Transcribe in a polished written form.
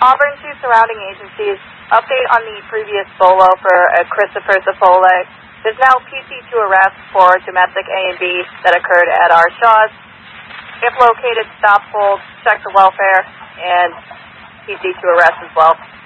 Auburn to surrounding agencies. Update on the previous bolo for Christopher Zafole. There's now PC to arrest for domestic A&B that occurred at our Shaw's. If located, stop, hold, check the welfare, and PC to arrest as well.